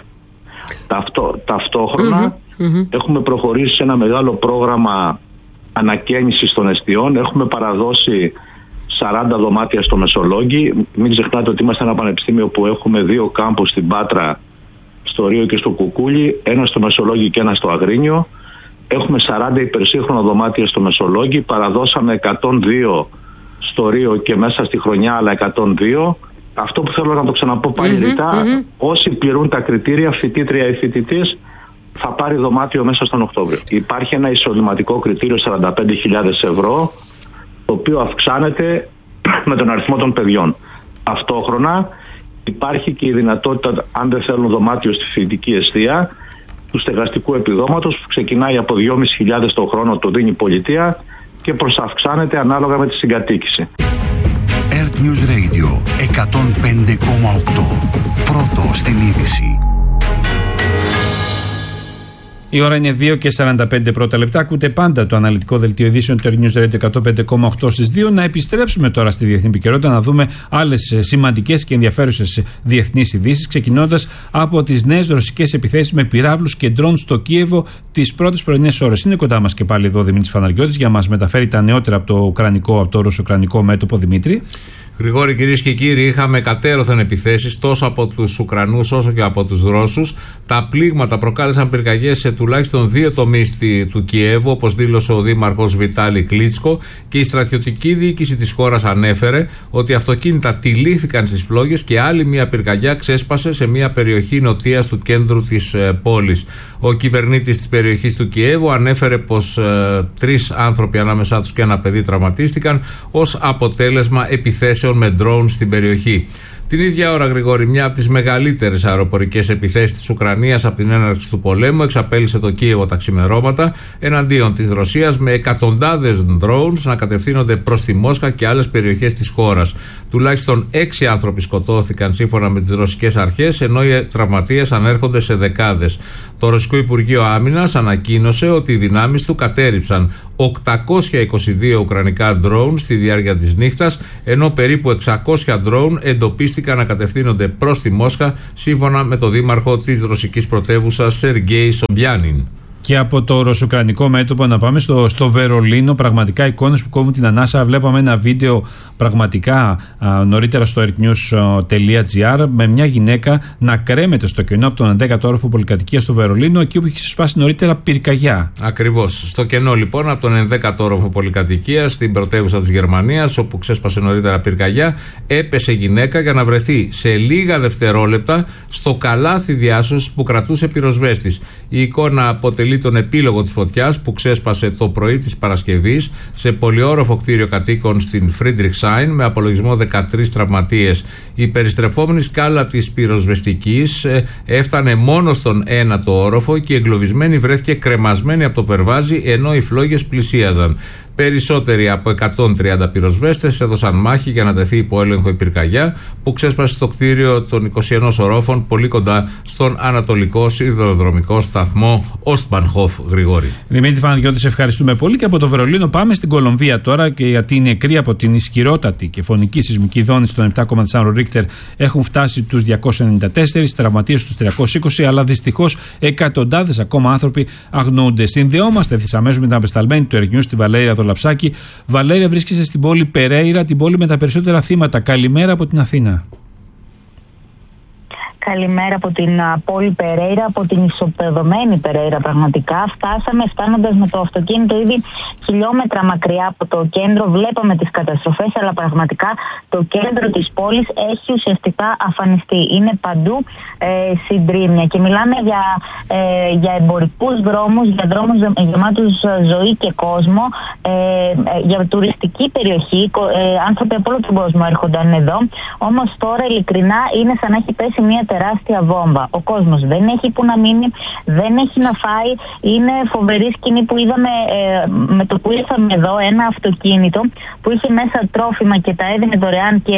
Ταυτόχρονα έχουμε προχωρήσει σε ένα μεγάλο πρόγραμμα ανακαίνησης των εστιών. Έχουμε παραδώσει 40 δωμάτια στο Μεσολόγγι. Μην ξεχνάτε ότι είμαστε ένα πανεπιστήμιο που έχουμε 2 κάμπους στην Πάτρα, στο Ρίο και στο Κουκούλι, ένα στο Μεσολόγγι και ένα στο Αγρίνιο. Έχουμε 40 υπερσύγχρονα δωμάτια στο Μεσολόγγι. Παραδώσαμε 102 στο Ρίο και μέσα στη χρονιά άλλα 102. Αυτό που θέλω να το ξαναπώ πάλι ρητά, όσοι πληρούν τα κριτήρια, φοιτήτρια ή φοιτητής, θα πάρει δωμάτιο μέσα στον Οκτώβριο. Υπάρχει ένα εισοδηματικό κριτήριο 45.000 ευρώ, το οποίο αυξάνεται με τον αριθμό των παιδιών. Ταυτόχρονα υπάρχει και η δυνατότητα, αν δεν θέλουν δωμάτιο στη φοιτητική εστία, του στεγαστικού επιδόματος που ξεκινάει από 2.500 το χρόνο, το δίνει η πολιτεία και προσαυξάνεται ανάλογα με τη συγκατοίκηση. Earth News Radio 105,8. Πρώτο στην είδηση. Η ώρα είναι 2 και 45 πρώτα λεπτά. Ακούτε πάντα το αναλυτικό δελτίο ειδήσεων του News Radio 105,8 στις 2. Να επιστρέψουμε τώρα στη διεθνή επικαιρότητα, να δούμε άλλες σημαντικές και ενδιαφέρουσες διεθνείς ειδήσεις, ξεκινώντας από τις νέες ρωσικές επιθέσεις με πυράβλους και ντρόουν στο Κίεβο τις πρώτες πρωινές ώρες. Είναι κοντά μας και πάλι εδώ ο Δημήτρης Φαναριώτης για να μας μεταφέρει τα νεότερα από το ρωσο-ουκρανικό μέτωπο. Δημήτρη. Γρηγόρη, κυρίες και κύριοι, είχαμε κατέρωθεν επιθέσεις τόσο από τους Ουκρανούς όσο και από τους Ρώσους. Τα πλήγματα προκάλεσαν πυρκαγιές σε τουλάχιστον 2 τομείς του Κιέβου, όπως δήλωσε ο δήμαρχος Βιτάλη Κλίτσκο, και η στρατιωτική διοίκηση της χώρας ανέφερε ότι αυτοκίνητα τυλίχθηκαν στις φλόγες και άλλη μια πυρκαγιά ξέσπασε σε μια περιοχή νοτίας του κέντρου της πόλης. Ο κυβερνήτης της περιοχής του Κιέβου ανέφερε πως 3 άνθρωποι, ανάμεσά τους και ένα παιδί, τραυματίστηκαν ως αποτέλεσμα επιθέσεων με drones στην περιοχή. Την ίδια ώρα, Γρηγόρη, μια από τις μεγαλύτερες αεροπορικές επιθέσεις της Ουκρανίας από την έναρξη του πολέμου εξαπέλυσε το Κίεβο τα ξημερώματα εναντίον της Ρωσίας, με εκατοντάδες drones να κατευθύνονται προς τη Μόσχα και άλλες περιοχές της χώρας. Τουλάχιστον 6 άνθρωποι σκοτώθηκαν σύμφωνα με τις ρωσικές αρχές, ενώ οι τραυματίες ανέρχονται σε δεκάδες. Το Ρωσικό Υπουργείο Άμυνας ανακοίνωσε ότι οι δυνάμεις του κατέρριψαν 822 ουκρανικά drone στη διάρκεια της νύχτας, ενώ περίπου 600 drone εντοπίστηκαν να κατευθύνονται προς τη Μόσχα, σύμφωνα με το δήμαρχο της ρωσικής πρωτεύουσας Σεργέη Σομπιάνιν. Και από το ρωσουκρανικό μέτωπο να πάμε στο Βερολίνο. Πραγματικά εικόνες που κόβουν την ανάσα. Βλέπαμε ένα βίντεο πραγματικά νωρίτερα στο earthnews.gr με μια γυναίκα να κρέμεται στο κενό από τον 11ο όροφο πολυκατοικίας στο Βερολίνο, εκεί που είχε ξεσπάσει νωρίτερα πυρκαγιά. Ακριβώς. Στο κενό λοιπόν από τον 11ο όροφο πολυκατοικίας στην πρωτεύουσα της Γερμανίας, όπου ξέσπασε νωρίτερα πυρκαγιά, έπεσε γυναίκα για να βρεθεί σε λίγα δευτερόλεπτα στο καλάθι διάσωσης που κρατούσε πυροσβέστης. Η εικόνα αποτελεί τον επίλογο της φωτιάς που ξέσπασε το πρωί της Παρασκευής σε πολυόροφο κτίριο κατοίκων στην Φρίντριχσάιν, με απολογισμό 13 τραυματίες. Η περιστρεφόμενη σκάλα της πυροσβεστικής έφτανε μόνο στον 1ο όροφο και η εγκλωβισμένη βρέθηκε κρεμασμένη από το περβάζι, ενώ οι φλόγες πλησίαζαν. Περισσότεροι από 130 πυροσβέστες έδωσαν μάχη για να τεθεί υπό έλεγχο η πυρκαγιά που ξέσπασε στο κτίριο των 21 ορόφων πολύ κοντά στον ανατολικό σιδηροδρομικό σταθμό Ostbahnhof. Γρηγόρη. Δημήτρη Φαναδιώτη, σε ευχαριστούμε πολύ. Και από το Βερολίνο πάμε στην Κολομβία τώρα, και γιατί οι νεκροί από την ισχυρότατη και φωνική σεισμική δόνηση των 7,4 Ρίχτερ έχουν φτάσει τους 294, τραυματίες τους 320, αλλά δυστυχώς εκατοντάδες ακόμα άνθρωποι αγνοούνται. Συνδεόμαστε ευθύς αμέσως με την απεσταλμένη του Earth News, τη Βαλέρια Δολαψάκη. Βαλέρια, βρίσκεσαι στην πόλη Περέιρα, την πόλη με τα περισσότερα θύματα. Καλημέρα από την Αθήνα. Καλημέρα από την πόλη Περέιρα, από την ισοπεδωμένη Περέιρα πραγματικά. Φτάνοντας με το αυτοκίνητο ήδη χιλιόμετρα μακριά από το κέντρο. Βλέπαμε τις καταστροφές, αλλά πραγματικά το κέντρο της πόλης έχει ουσιαστικά αφανιστεί. Είναι παντού συντρίμμια και μιλάμε για εμπορικούς δρόμους, για δρόμους γεμάτους ζωή και κόσμο, για τουριστική περιοχή. Άνθρωποι από όλο τον κόσμο έρχονταν εδώ. Όμως τώρα ειλικρινά είναι σαν να έχει πέσει μια τεράστια βόμβα. Ο κόσμος δεν έχει που να μείνει, δεν έχει να φάει. Είναι φοβερή σκηνή που είδαμε με το που ήρθαμε εδώ, ένα αυτοκίνητο που είχε μέσα τρόφιμα και τα έδινε δωρεάν και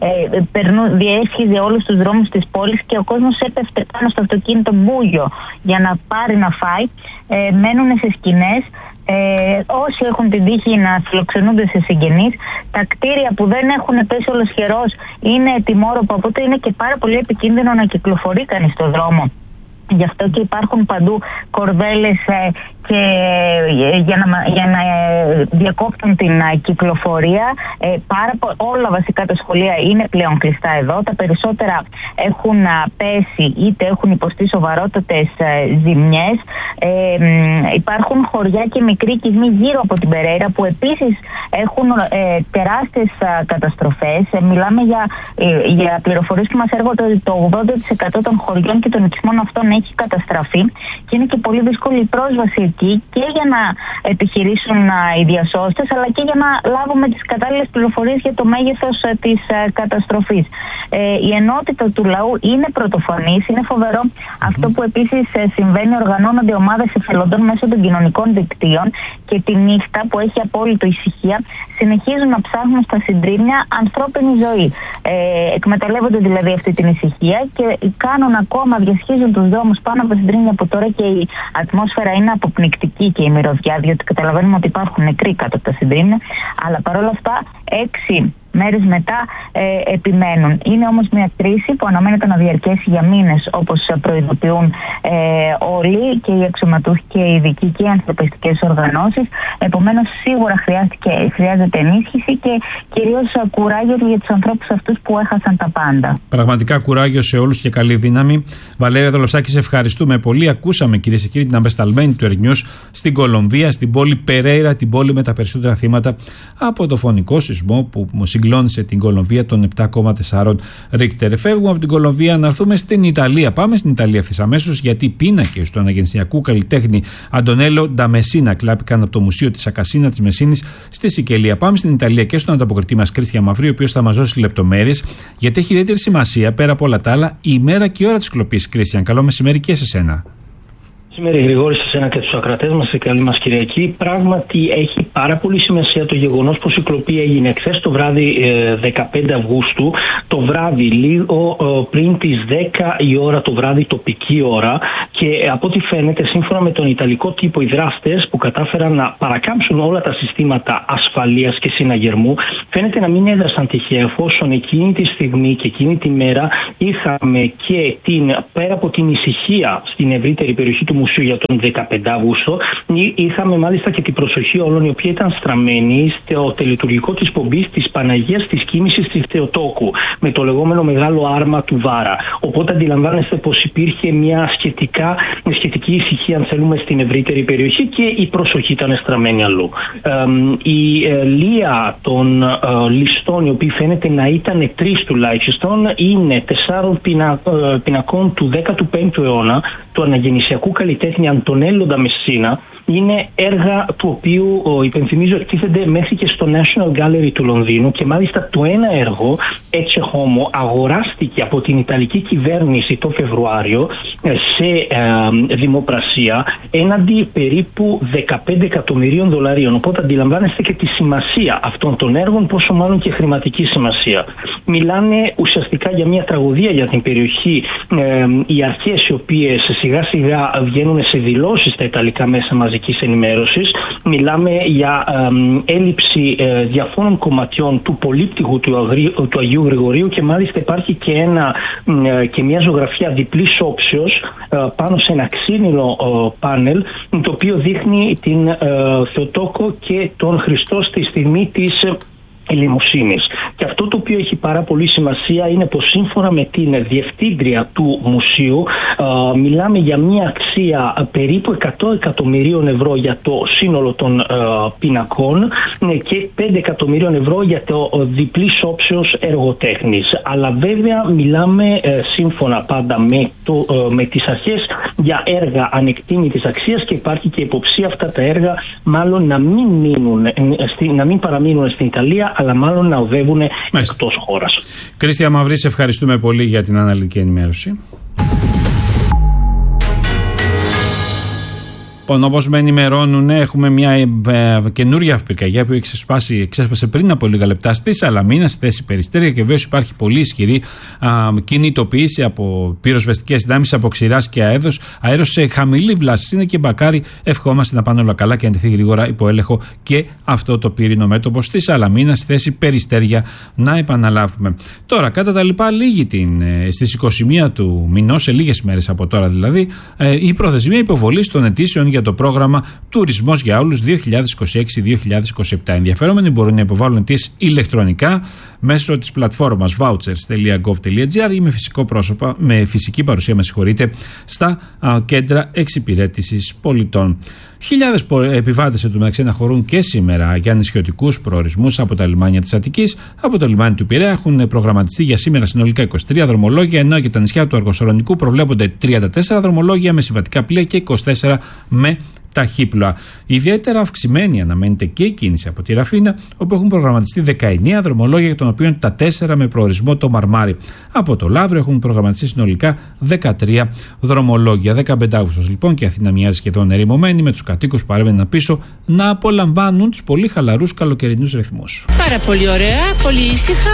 διέσχιζε όλους τους δρόμους της πόλης, και ο κόσμος έπεφτε πάνω στο αυτοκίνητο μπούγιο για να πάρει να φάει. Μένουν σε σκηνές. Όσοι έχουν την τύχη να φιλοξενούνται σε συγγενείς, τα κτίρια που δεν έχουν πέσει ολοσχερός είναι τιμόρροπα, οπότε είναι και πάρα πολύ επικίνδυνο να κυκλοφορεί κανείς στον δρόμο. Γι' αυτό και υπάρχουν παντού κορδέλες και για να διακόπτουν την κυκλοφορία. Όλα βασικά τα σχολεία είναι πλέον κλειστά εδώ. Τα περισσότερα έχουν πέσει είτε έχουν υποστεί σοβαρότατες ζημιές. Υπάρχουν χωριά και μικροί οικισμοί γύρω από την Περέιρα που επίσης έχουν τεράστιες καταστροφές. Μιλάμε για πληροφορίες που μας έρχονται ότι το 80% των χωριών και των οικισμών αυτών έχει καταστραφεί, και είναι και πολύ δύσκολη η πρόσβαση εκεί και για να επιχειρήσουν οι διασώστες, αλλά και για να λάβουμε τις κατάλληλες πληροφορίες για το μέγεθος της καταστροφής. Η ενότητα του λαού είναι πρωτοφανής, είναι φοβερό αυτό που επίσης συμβαίνει. Οργανώνονται ομάδες εθελοντών μέσω των κοινωνικών δικτύων και τη νύχτα που έχει απόλυτο ησυχία συνεχίζουν να ψάχνουν στα συντρίμμια ανθρώπινη ζωή. Εκμεταλλεύονται δηλαδή αυτή την ησυχία και κάνουν ακόμα, διασχίζουν τους δρόμους πάνω από τα συντρίμμια που τώρα και η ατμόσφαιρα είναι αποπνικτική και η μυρωδιά, διότι καταλαβαίνουμε ότι υπάρχουν νεκροί κάτω από τα συντρίμμια, αλλά παρόλα αυτά 6 μέρες μετά επιμένουν. Είναι όμως μια κρίση που αναμένεται να διαρκέσει για μήνες, όπως προειδοποιούν όλοι, και οι αξιωματούχοι και οι ειδικοί και οι ανθρωπιστικές οργανώσεις. Επομένως, σίγουρα χρειάζεται ενίσχυση και κυρίως κουράγιο για τους ανθρώπους αυτούς που έχασαν τα πάντα. Πραγματικά κουράγιο σε όλους και καλή δύναμη. Βαλέρια Δολοψάκη, σε ευχαριστούμε πολύ. Ακούσαμε, κυρίες και κύριοι, την απεσταλμένη του Earth News στην Κολομβία, στην πόλη Περέιρα, την πόλη με τα περισσότερα θύματα από το φωνικό σεισμό που συγκλώνησε την Κολομβία των 7,4 Ρίχτερ. Φεύγουμε από την Κολομβία να έρθουμε στην Ιταλία. Πάμε στην Ιταλία ευθύς αμέσως, γιατί οι πίνακες του αναγεννησιακού καλλιτέχνη Αντονέλο ντα Μεσίνα κλάπηκαν από το Μουσείο της Ακασίνα της Μεσίνης στη Σικελία. Πάμε στην Ιταλία και στον ανταποκριτή μας Κρίστιαν Μαυρί, ο οποίος θα μας δώσει λεπτομέρειες, γιατί έχει ιδιαίτερη σημασία πέρα από όλα τα άλλα η ημέρα και η ώρα της κλοπής. Κρίστιαν, καλό μεσημέρι και σε σένα. Σήμερα, Γρηγόρη, σε εσένα και τους ακρατές μας, σε καλή μας Κυριακή. Πράγματι, έχει πάρα πολύ σημασία το γεγονός πως η κλοπή έγινε χθες το βράδυ 15 Αυγούστου, το βράδυ λίγο πριν τις 10 η ώρα το βράδυ τοπική ώρα, και από ό,τι φαίνεται, σύμφωνα με τον Ιταλικό τύπο, οι δράστες που κατάφεραν να παρακάμψουν όλα τα συστήματα ασφαλείας και συναγερμού, φαίνεται να μην έδρασαν τυχαία, εφόσον εκείνη τη στιγμή και εκείνη τη μέρα είχαμε και πέρα από την ησυχία στην ευρύτερη περιοχή του Μουσείου για τον 15 Αύγουστο, είχαμε μάλιστα και την προσοχή όλων, η οποία ήταν στραμμένη στο τελετουργικό της πομπής της Παναγίας της Κοίμησης της Θεοτόκου, με το λεγόμενο μεγάλο άρμα του Βάρα. Οπότε αντιλαμβάνεστε πως υπήρχε μια σχετική ησυχία, αν θέλουμε, στην ευρύτερη περιοχή, και η προσοχή ήταν στραμμένη αλλού. Η λία των ληστών, οι οποίοι φαίνεται να ήταν 3 τουλάχιστον, είναι 4 πινακών του 15ου αιώνα του αναγεννησιακού καλλιτέχνη Αντονέλο ντα Μεσίνα. Είναι έργα του οποίου, υπενθυμίζω, εκτίθενται μέχρι και στο National Gallery του Λονδίνου, και μάλιστα το ένα έργο, Ecce Homo, αγοράστηκε από την Ιταλική κυβέρνηση το Φεβρουάριο σε δημοπρασία έναντι περίπου 15 εκατομμυρίων δολαρίων. Οπότε αντιλαμβάνεστε και τη σημασία αυτών των έργων, πόσο μάλλον και χρηματική σημασία. Μιλάνε ουσιαστικά για μια τραγωδία για την περιοχή. Οι αρχές, οι οποίες σιγά σιγά βγαίνουν σε δηλώσεις στα ιταλικά μέσα μαζικής ενημέρωσης, μιλάμε για έλλειψη διαφόρων κομματιών του πολύπτυχου του Αγίου Γρηγορίου, και μάλιστα υπάρχει και μια ζωγραφιά διπλής όψεως πάνω σε ένα ξύνηλο πάνελ, το οποίο δείχνει την Θεοτόκο και τον Χριστό στη στιγμή της ελεημοσύνης. Και αυτό το οποίο έχει πάρα πολύ σημασία είναι πως, σύμφωνα με την διευθύντρια του μουσείου, μιλάμε για μια αξία περίπου 100 εκατομμυρίων ευρώ για το σύνολο των πινακών και 5 εκατομμυρίων ευρώ για το διπλής όψεως έργο τέχνης. Αλλά βέβαια μιλάμε, σύμφωνα πάντα με τις αρχές, για έργα ανεκτήμητης αξίας, και υπάρχει και υποψία αυτά τα έργα μάλλον να μην παραμείνουν στην Ιταλία, αλλά μάλλον να οδεύουν εκτός χώρας. Κρίστιαν Μαυρί, σε ευχαριστούμε πολύ για την αναλυτική ενημέρωση. Όπως με ενημερώνουν, έχουμε μια καινούρια πυρκαγιά που ξέσπασε πριν από λίγα λεπτά στη Σαλαμίνα, στη θέση Περιστέρια, και βέβαια υπάρχει πολύ ισχυρή κινητοποίηση από πυροσβεστικές δυνάμεις, από ξηράς και αέρος σε χαμηλή βλάση. Είναι και μπακάρι. Ευχόμαστε να πάνε όλα καλά και να τεθεί γρήγορα υπό έλεγχο και αυτό το πύρινο μέτωπο στη Σαλαμίνα, στη θέση Περιστέρια, να επαναλάβουμε. Τώρα, κατά τα λοιπά, στις 21 του μηνός, σε λίγες μέρες από τώρα δηλαδή, η προθεσμία υποβολής των αιτήσεων για το πρόγραμμα Τουρισμός για Όλους 2026-2027. Ενδιαφερόμενοι μπορούν να υποβάλουν αιτήσεις ηλεκτρονικά μέσω της πλατφόρμας vouchers.gov.gr ή με φυσική παρουσία, στα κέντρα εξυπηρέτησης πολιτών. Χιλιάδες επιβάτες εντωμεταξύ αναχωρούν και σήμερα για νησιωτικούς προορισμούς από τα λιμάνια της Αττικής. Από το λιμάνι του Πειραιά έχουν προγραμματιστεί για σήμερα συνολικά 23 δρομολόγια, ενώ για τα νησιά του Αργοσαλονικού προβλέπονται 34 δρομολόγια με συμβατικά πλοία και 24 με ταχύπλοα. Ιδιαίτερα αυξημένη αναμένεται και η κίνηση από τη Ραφίνα, όπου έχουν προγραμματιστεί 19 δρομολόγια, των οποίων τα 4 με προορισμό το Μαρμάρι. Από το Λαύριο έχουν προγραμματιστεί συνολικά 13 δρομολόγια. 15 Αύγουστος λοιπόν, και η Αθήνα μοιάζει σχεδόν ερημωμένη, με τους κατοίκους που παρέμεναν πίσω να απολαμβάνουν τους πολύ χαλαρούς καλοκαιρινούς ρυθμούς. Πάρα πολύ ωραία, πολύ ήσυχα,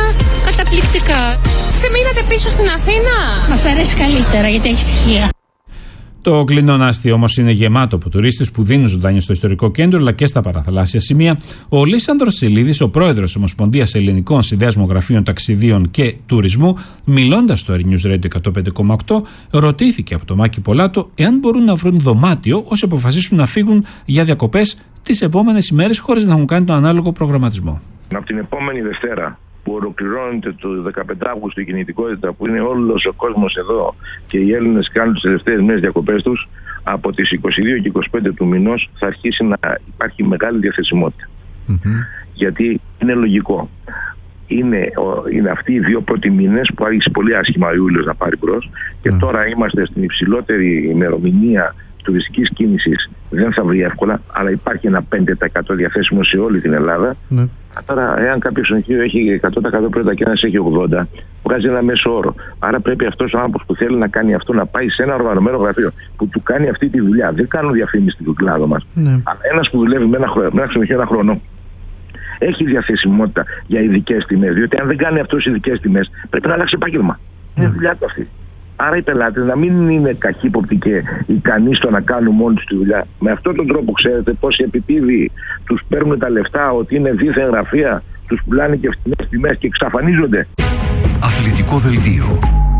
καταπληκτικά. Σε μείνατε πίσω στην Αθήνα? Μας αρέσει καλύτερα γιατί έχει ησυχία. Το Κλεινόν Άστι όμως είναι γεμάτο από τουρίστες που δίνουν ζωντάνια στο ιστορικό κέντρο αλλά και στα παραθαλάσσια σημεία. Ο Λύσανδρος Σελίδης, ο πρόεδρος της Ομοσπονδίας Ελληνικών Συνδέσμων Γραφείων Ταξιδίων και Τουρισμού, μιλώντας στο News Radio 105,8, ρωτήθηκε από τον Μάκη Πολάτο εάν μπορούν να βρουν δωμάτιο όσοι αποφασίσουν να φύγουν για διακοπές τις επόμενες ημέρες χωρίς να έχουν κάνει τον ανάλογο προγραμματισμό. Από την επόμενη Δευτέρα, που ολοκληρώνεται το 15 Αύγουστο η κινητικότητα, που είναι όλος ο κόσμος εδώ και οι Έλληνες κάνουν τις τελευταίες μέρες διακοπές τους, από τις 22 και 25 του μηνός θα αρχίσει να υπάρχει μεγάλη διαθεσιμότητα. Γιατί είναι λογικό. Είναι αυτοί οι δύο πρώτοι μήνες που άρχισε πολύ άσχημα ο Ιούλιος να πάρει μπρος και τώρα είμαστε στην υψηλότερη ημερομηνία τουριστικής κίνησης. Δεν θα βρει εύκολα, αλλά υπάρχει ένα 5% διαθέσιμο σε όλη την Ελλάδα. Τώρα, εάν κάποιο ξενοδοχείο έχει 100% πρώτα και ένας έχει 80%, βγάζει ένα μέσο όρο. Άρα πρέπει αυτός ο άνθρωπος που θέλει να κάνει αυτό να πάει σε ένα οργανωμένο γραφείο που του κάνει αυτή τη δουλειά. Δεν κάνουν διαφήμιση στην κλάδο μας. Αλλά ένας που δουλεύει με ένα ξενοδοχείο ένα χρόνο έχει διαθεσιμότητα για ειδικές τιμές. Διότι αν δεν κάνει αυτός ειδικές τιμές, πρέπει να αλλάξει επάγγελμα. Είναι δουλειά του αυτή. Άρα οι πελάτες να μην είναι καχύποπτοι και ικανοί στο να κάνουν μόνοι τους τη δουλειά. Με αυτόν τον τρόπο, ξέρετε πόσοι επιτίδιοι τους παίρνουν τα λεφτά ότι είναι δίθεν γραφεία, τους πουλάνε και φθηνές τιμές και εξαφανίζονται. Αθλητικό δελτίο.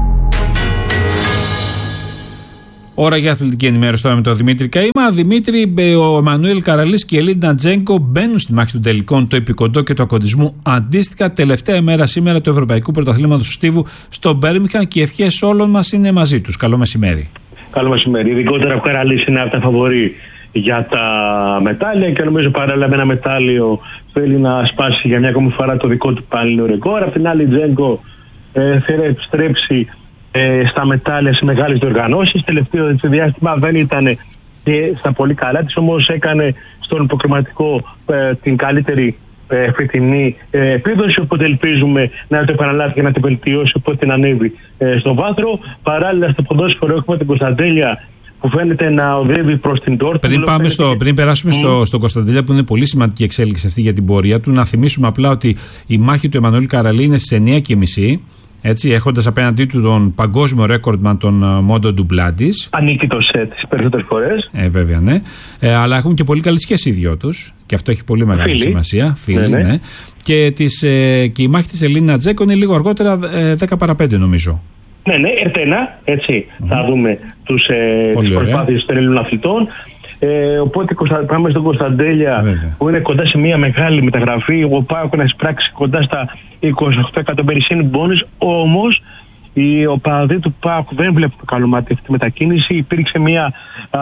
Ώρα για αθλητική ενημέρωση τώρα με τον Δημήτρη Καΐμα. Δημήτρη, ο Εμμανουήλ Καραλής και η Ελίνα Τζένκο μπαίνουν στη μάχη των τελικών του επικοντό και του ακοντισμού. Αντίστοιχα, τελευταία ημέρα σήμερα του Ευρωπαϊκού Πρωταθλήματος του Στίβου στο Μπέρμιγχαμ και οι ευχές όλων μας είναι μαζί τους. Καλό μεσημέρι. Καλό μεσημέρι. Ειδικότερα ο Καραλής είναι από τα φαβορί για τα μετάλλια και νομίζω παράλληλα με ένα μετάλλιο θέλει να σπάσει για μια ακόμη φορά το δικό του πάλι ρεκόρ. Απ' την άλλη, η Τζένκο θέλει να επιστρέψει στα μετάλλια σε μεγάλες διοργανώσεις. Τελευταίο διάστημα δεν ήταν και στα πολύ καλά της, όμως έκανε στον υποκριματικό την καλύτερη φετινή επίδοση, οπότε ελπίζουμε να το επαναλάβει και να την βελτιώσει, οπότε να ανέβει στο βάθρο. Παράλληλα στο ποδόσφαιρο έχουμε την Κωνσταντέλια που φαίνεται να οδεύει προς την Ντόρτμουντ. Πριν περάσουμε στο Κωνσταντέλια, που είναι πολύ σημαντική εξέλιξη αυτή για την πορεία του, να θυμίσουμε απλά ότι η μάχη του Εμμανουήλ Καραλή είναι στις 9:30. Έτσι, έχοντας απέναντί του τον παγκόσμιο ρέκορντμαν τον Μόντο Ντουμπλάντης. Ανήκει το σετ τις περισσότερες φορές. Βέβαια, ναι. Αλλά έχουν και πολύ καλή σχέση οι δυο τους. Και αυτό έχει πολύ μεγάλη σημασία. Φίλοι, ναι. Και η μάχη της Ελίνα Τζέκο είναι λίγο αργότερα, 10 παρά 5 νομίζω. Ναι, Ερτένα, έτσι. Θα δούμε τις προσπάθειες των Ελλήνων αθλητών. Οπότε πάμε στον Κωνσταντέλια που είναι κοντά σε μια μεγάλη μεταγραφή. Ο ΠΑΟΚ να εισπράξει κοντά στα 28 εκατομμυρίων μπόνους. Όμως οι οπαδοί του ΠΑΟΚ δεν βλέπουν το καλό μάτι αυτή τη μετακίνηση. Υπήρξε μια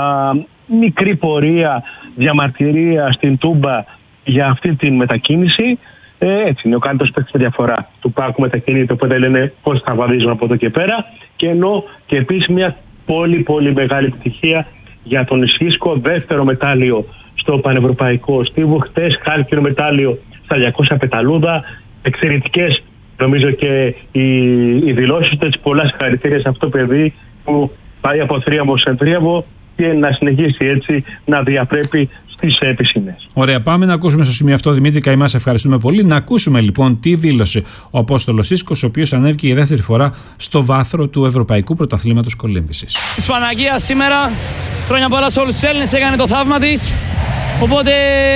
μικρή πορεία διαμαρτυρία στην Τούμπα για αυτή τη μετακίνηση. Έτσι είναι, ο καλύτερος παίκτης με διαφορά του ΠΑΟΚ μετακινείται, οπότε λένε πώς θα βαδίζουν από εδώ και πέρα. Και ενώ και επίσης μια πολύ μεγάλη επιτυχία για τον Ισχύσκο, δεύτερο μετάλλιο στο Πανευρωπαϊκό Στίβου. Χτες χάλκινο μετάλλιο στα 200 πεταλούδα. Εξαιρετικές νομίζω και οι δηλώσεις του. Πολλά συγχαρητήρια σε αυτό το παιδί που πάει από θρίαμβο σε θρίαμβο και να συνεχίσει έτσι να διαπρέπει στις επισήμες. Ωραία, πάμε να ακούσουμε στο σημείο αυτό, Δημήτρη Καΐμα, σε ευχαριστούμε πολύ. Να ακούσουμε λοιπόν τι δήλωσε ο Απόστολος Σύσκος, ο οποίος ανέβηκε για δεύτερη φορά στο βάθρο του Ευρωπαϊκού Πρωταθλήματος Κολύμβησης. Η Παναγία σήμερα, χρόνια πολλά σε όλους τους Έλληνες, έκανε το θαύμα της. Οπότε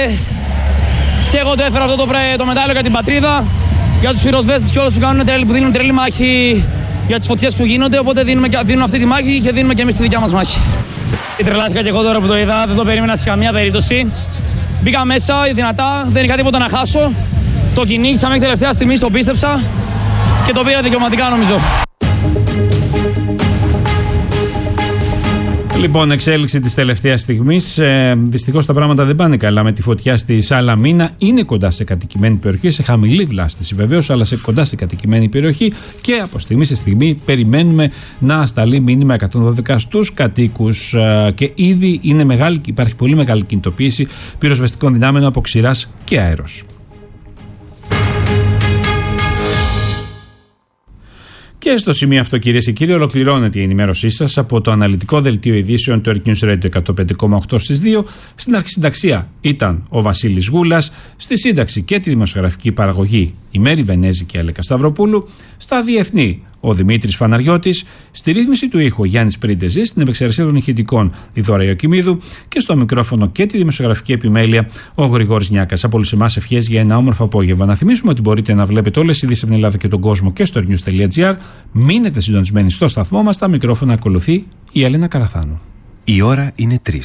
και εγώ το έφερα αυτό το μετάλλιο για την πατρίδα, για τους πυροσβέστες και όλους που δίνουν τρελή μάχη για τις φωτιές που γίνονται. Οπότε δίνουν αυτή τη μάχη και δίνουμε και εμείς τη δικιά μας μάχη. Τρελάθηκα και εγώ τώρα που το είδα, δεν το περίμενα σε καμία περίπτωση. Μπήκα μέσα δυνατά, δεν είχα τίποτα να χάσω. Το κυνήγησα μέχρι τελευταία στιγμή, το πίστεψα και το πήρα δικαιωματικά νομίζω. Λοιπόν, εξέλιξη της τελευταίας στιγμής. Δυστυχώς τα πράγματα δεν πάνε καλά με τη φωτιά στη Σαλαμίνα. Είναι κοντά σε κατοικημένη περιοχή, σε χαμηλή βλάστηση βεβαίως, αλλά κοντά σε κατοικημένη περιοχή. Και από στιγμή σε στιγμή περιμένουμε να σταλεί μήνυμα 112 στους κατοίκους. Και ήδη υπάρχει πολύ μεγάλη κινητοποίηση πυροσβεστικών δυνάμεων από ξηράς και αέρος. Και στο σημείο αυτό, κυρίες και κύριοι, ολοκληρώνεται η ενημέρωσή σας από το αναλυτικό δελτίο ειδήσεων του News Radio 105,8 στις 2. Στην αρχισυνταξία ήταν ο Βασίλης Γούλας, στη σύνταξη και τη δημοσιογραφική παραγωγή η Μέρη Βενέζη και η Αλέκα Σταυροπούλου, στα διεθνή ο Δημήτρης Φαναριώτης, στη ρύθμιση του ήχου Γιάννης Πρίντεζης, στην επεξεργασία των ηχητικών η Δώρα Ιωκημίδου και στο μικρόφωνο και τη δημοσιογραφική επιμέλεια ο Γρηγόρης Νιάκας. Από όλους εμάς ευχές για ένα όμορφο απόγευμα. Να θυμίσουμε ότι μπορείτε να βλέπετε όλες τις ειδήσεις από την Ελλάδα και τον κόσμο και στο news.gr. Μείνετε συντονισμένοι στο σταθμό μας. Τα μικρόφωνα ακολουθεί η Ελένα Καραθάνου. Η ώρα είναι 3.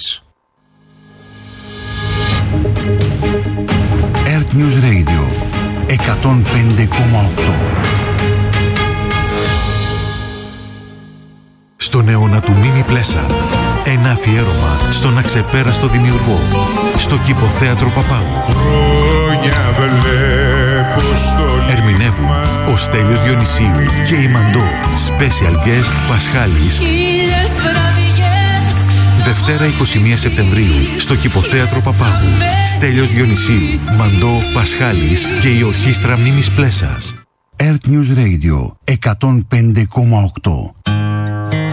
Earth News Radio 105,8. Στον αιώνα του Μίμη Πλέσα, ένα αφιέρωμα στον αξεπέραστο δημιουργό, στο Κηποθέατρο Παπάγου. Ερμηνεύουν ο Στέλιος Διονυσίου και η Μαντώ. Special guest Πασχάλης. Δευτέρα 21 Σεπτεμβρίου στο Κηποθέατρο Παπάγου. Στέλιος Διονυσίου, Μαντώ, Πασχάλης και η Ορχήστρα Μίμης Πλέσας. Earth News Radio 105,8.